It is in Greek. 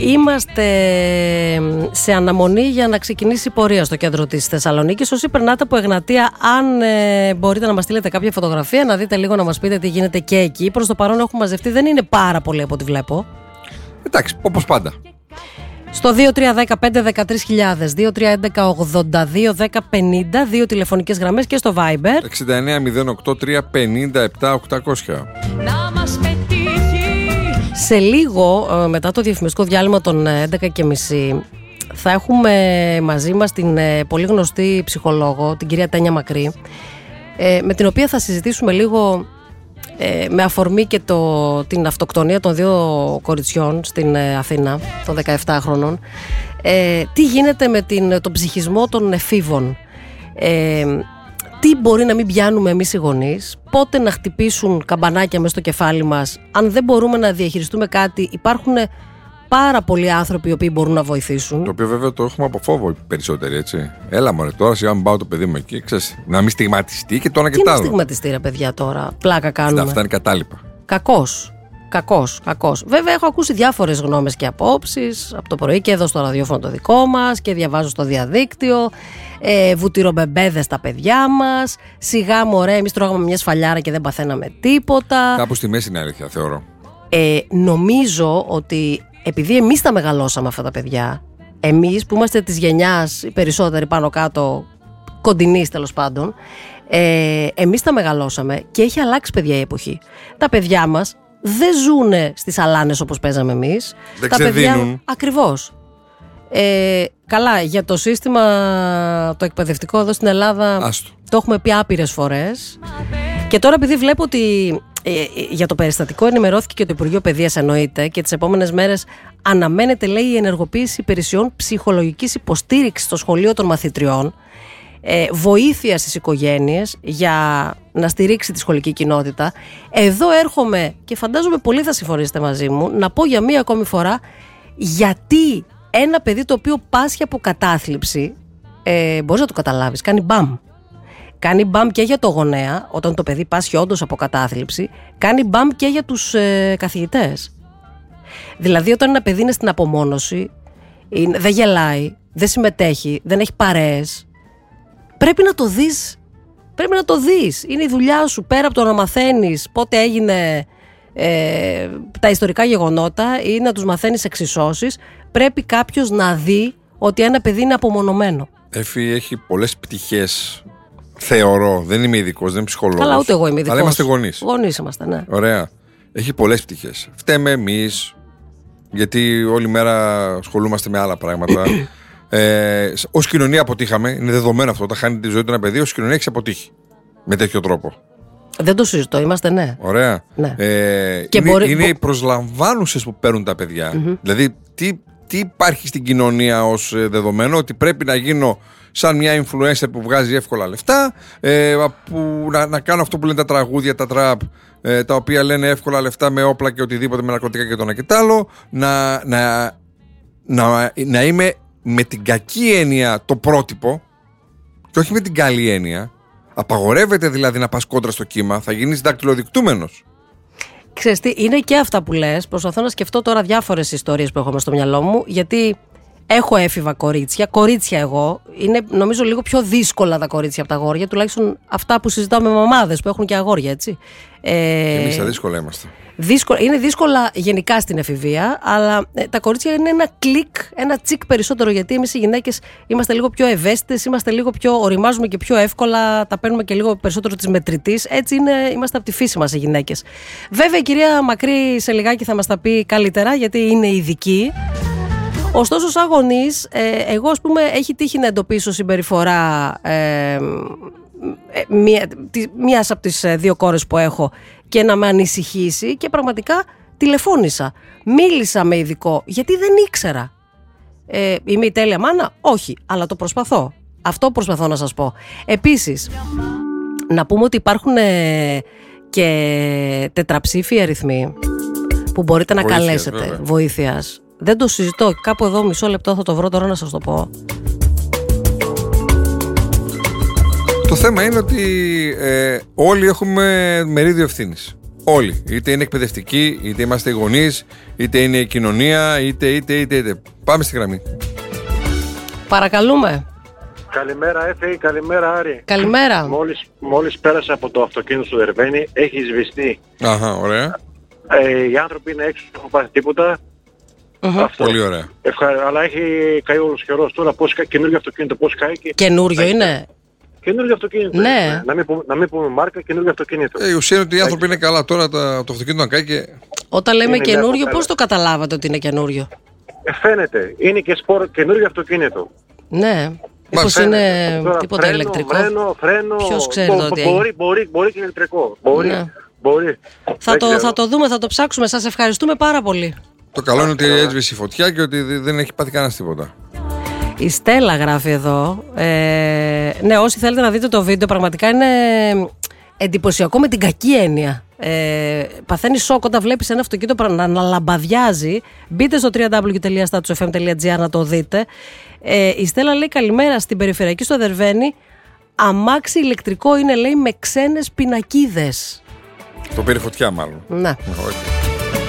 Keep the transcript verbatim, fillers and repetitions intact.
Είμαστε σε αναμονή για να ξεκινήσει η πορεία στο κέντρο της Θεσσαλονίκης. Όσοι περνάτε από Εγνατία, αν ε, μπορείτε να μας στείλετε κάποια φωτογραφία, να δείτε λίγο, να μας πείτε τι γίνεται και εκεί. Προς το παρόν έχουμε μαζευτεί, δεν είναι πάρα πολύ από ό,τι βλέπω. Εντάξει, όπως πάντα. Στο δύο τρία ένα πέντε δεκατρείς χιλιάδες, δύο τρία ένα ένα ογδόντα δύο δέκα πενήντα, δύο τηλεφωνικές γραμμές και στο Viber εξήντα εννέα μηδέν οκτώ τρία πενήντα επτά οκτακόσια. Σε λίγο, μετά το διαφημιστικό διάλειμμα των έντεκα και μισή, θα έχουμε μαζί μας την πολύ γνωστή ψυχολόγο, την κυρία Τένια Μακρύ, με την οποία θα συζητήσουμε λίγο με αφορμή και το, την αυτοκτονία των δύο κοριτσιών στην Αθήνα, των δεκαεπτάχρονων, τι γίνεται με την, τον ψυχισμό των εφήβων, τι μπορεί να μην πιάνουμε εμείς οι γονείς, πότε να χτυπήσουν καμπανάκια μέσα στο κεφάλι μας. Αν δεν μπορούμε να διαχειριστούμε κάτι, υπάρχουν πάρα πολλοί άνθρωποι οι οποίοι μπορούν να βοηθήσουν. Το οποίο βέβαια το έχουμε από φόβο οι περισσότεροι, έτσι. Έλα μωρέ, τώρα σιγά μην πάω το παιδί μου εκεί, ξέρεις, να μην στιγματιστεί και το ένα και το άλλο. Τι να στιγματιστεί ρε παιδιά τώρα, πλάκα κάνουμε. Αυτά είναι κατάλοιπα. Κακός. Κακός, κακός. Βέβαια, έχω ακούσει διάφορες γνώμες και απόψεις από το πρωί και εδώ στο ραδιόφωνο το δικό μας και διαβάζω στο διαδίκτυο. Ε, βουτυρομπεμπέδες στα παιδιά μας. Σιγά μωρέ, εμείς τρώγαμε μια σφαλιάρα και δεν παθαίναμε τίποτα. Κάπου στη μέση είναι αλήθεια, θεωρώ. Ε, νομίζω ότι επειδή εμείς τα μεγαλώσαμε αυτά τα παιδιά, εμείς που είμαστε της γενιάς, οι περισσότεροι πάνω κάτω, κοντινείς τέλος πάντων, ε, εμείς τα μεγαλώσαμε και έχει αλλάξει παιδιά η εποχή. Τα παιδιά μας δεν ζουνε στις αλάνες όπως παίζαμε εμείς. Δεν τα ξεδίνουν. παιδιά, ακριβώς. Ε, καλά, για το σύστημα το εκπαιδευτικό εδώ στην Ελλάδα Άστο. Το έχουμε πει άπειρες φορές. Και τώρα επειδή βλέπω ότι ε, για το περιστατικό ενημερώθηκε και το Υπουργείο Παιδείας, εννοείται, και τις επόμενες μέρες αναμένεται, λέει, η ενεργοποίηση υπηρεσιών ψυχολογικής υποστήριξης στο σχολείο των μαθητριών, ε, βοήθεια στις οικογένειες για να στηρίξει τη σχολική κοινότητα. Εδώ έρχομαι και φαντάζομαι πολύ θα συμφωνήσετε μαζί μου να πω για μία ακόμη φορά γιατί ένα παιδί το οποίο πάσχει από κατάθλιψη, ε, μπορείς να το καταλάβεις, κάνει μπαμ. Κάνει μπαμ και για το γονέα, όταν το παιδί πάσχει όντως από κατάθλιψη, κάνει μπαμ και για τους ε, καθηγητές. Δηλαδή, όταν ένα παιδί είναι στην απομόνωση, είναι, δεν γελάει, δεν συμμετέχει, δεν έχει παρέες, πρέπει να το δεις. Πρέπει να το δεις. Είναι η δουλειά σου, πέρα από το να μαθαίνεις πότε έγινε ε, τα ιστορικά γεγονότα ή να τους μαθαίνεις εξισώσεις, πρέπει κάποιος να δει ότι ένα παιδί είναι απομονωμένο. Εφη, έχει πολλές πτυχές. Θεωρώ, δεν είμαι ειδικός, δεν είμαι ψυχολόγος. Καλά, ούτε εγώ είμαι ειδικός. Αλλά είμαστε γονείς. Γονείς είμαστε, ναι. Ωραία. Έχει πολλές πτυχές. Φταίμε εμείς, γιατί όλη μέρα ασχολούμαστε με άλλα πράγματα. ε, ως κοινωνία αποτύχαμε, είναι δεδομένο αυτό. Όταν χάνει τη ζωή του ένα παιδί, ως κοινωνία έχει αποτύχει. Με τέτοιο τρόπο. Δεν το συζητώ, είμαστε ναι. Ωραία. Ναι. Ε, Και είναι μπορεί... είναι οι προσλαμβάνουσες που παίρνουν τα παιδιά. Mm-hmm. Δηλαδή, τι, τι υπάρχει στην κοινωνία ως δεδομένο, ότι πρέπει να γίνω σαν μια influencer που βγάζει εύκολα λεφτά, ε, που, να, να κάνω αυτό που λένε τα τραγούδια, τα τραπ, ε, τα οποία λένε εύκολα λεφτά με όπλα και οτιδήποτε, με ναρκωτικά και το ένα και τ' άλλο, να, να, να, να είμαι με την κακή έννοια το πρότυπο και όχι με την καλή έννοια. Απαγορεύεται δηλαδή να πας κόντρα στο κύμα, θα γίνεις δακτυλοδεικτούμενος. Ξέρεις τι, είναι και αυτά που λες. Προσπαθώ να σκεφτώ τώρα διάφορες ιστορίες που έχω μες στο μυαλό μου, γιατί έχω έφηβα κορίτσια, κορίτσια εγώ. Είναι νομίζω λίγο πιο δύσκολα τα κορίτσια από τα αγόρια, τουλάχιστον αυτά που συζητάω με μαμάδες που έχουν και αγόρια, έτσι. Ε, Εμείς τα δύσκολα είμαστε. Δύσκολα, είναι δύσκολα γενικά στην εφηβεία, αλλά ε, τα κορίτσια είναι ένα κλικ, ένα τσικ περισσότερο, γιατί εμείς οι γυναίκες είμαστε λίγο πιο ευαίσθητες, είμαστε λίγο πιο, οριμάζουμε και πιο εύκολα, τα παίρνουμε και λίγο περισσότερο της μετρητής. Έτσι είναι, είμαστε από τη φύση μας οι γυναίκες. Βέβαια η κυρία Μακρύ σε λιγάκι θα μας τα πει καλύτερα, γιατί είναι ειδική. Ωστόσο, σαν γονείς, ε, εγώ ας πούμε έχει τύχει να εντοπίσω συμπεριφορά ε, μία, μίας από τις δύο κόρες που έχω και να με ανησυχήσει και πραγματικά τηλεφώνησα. Μίλησα με ειδικό γιατί δεν ήξερα. Ε, είμαι η τέλεια μάνα? Όχι, αλλά το προσπαθώ. Αυτό προσπαθώ να σας πω. Επίσης, να πούμε ότι υπάρχουν ε, και τετραψήφοι αριθμοί που μπορείτε να Βοήθειας, καλέσετε βέβαια. βοήθειας. Δεν το συζητώ. Κάπου εδώ μισό λεπτό θα το βρω τώρα να σας το πω. Το θέμα είναι ότι ε, όλοι έχουμε μερίδιο ευθύνης. Όλοι. Είτε είναι εκπαιδευτικοί, είτε είμαστε οι γονείς, είτε είναι η κοινωνία, είτε, είτε, είτε, είτε. Πάμε στη γραμμή. Παρακαλούμε. Καλημέρα Εφη, καλημέρα Άρη. Καλημέρα. Μόλις, μόλις πέρασα από το αυτοκίνητο του Δερβαίνη, έχει σβηστεί. Αχα, ωραία. Ε, οι άνθρωποι είναι έξω, δεν έχουν πάθει τίποτα. Mm-hmm. Αυτό. Πολύ ωραία. Ευχα... Αλλά έχει καεί όλος καιρός τώρα, πώς κα... καινούργιο αυτοκίνητο, πώς καεί και... Καινούριο είναι. Καινούργιο αυτοκίνητο. Ναι. Να μην, πούμε, να μην πούμε μάρκα, καινούργιο αυτοκίνητο. Ε, η ουσία είναι ότι οι άνθρωποι είναι καλά τώρα, το, το αυτοκίνητο να κάει και... Όταν λέμε Είναι καινούριο, μια πώς το καταλάβατε ότι είναι καινούριο? Ε, φαίνεται. Είναι και σπορ, καινούργιο αυτοκίνητο. Ναι. Μήπως είναι Τώρα, τίποτα φρένο, ηλεκτρικό? Φρένο, φρένο, Ποιος ξέρει μπο, ότι μπορεί, μπορεί, μπορεί, μπορεί και ηλεκτρικό. Μπορεί. Ναι. μπορεί. Θα το, θα το δούμε, θα το ψάξουμε. Σας ευχαριστούμε πάρα πολύ. Το καλό είναι ότι έσβησε η φωτιά και ότι δεν έχει πάθει κανένα τίποτα. Η Στέλλα γράφει εδώ. Ε, ναι, όσοι θέλετε να δείτε το βίντεο, πραγματικά είναι εντυπωσιακό με την κακή έννοια. Ε, παθαίνει σοκ όταν βλέπεις ένα αυτοκίνητο να, να λαμπαδιάζει. Μπείτε στο double-u double-u double-u τελεία status f m τελεία g r να το δείτε. Ε, η Στέλλα λέει καλημέρα στην περιφερειακή στο Δερβαίνη. Αμάξι ηλεκτρικό είναι, λέει, με ξένες πινακίδες. Το πήρε φωτιά μάλλον. Ναι. Όχι.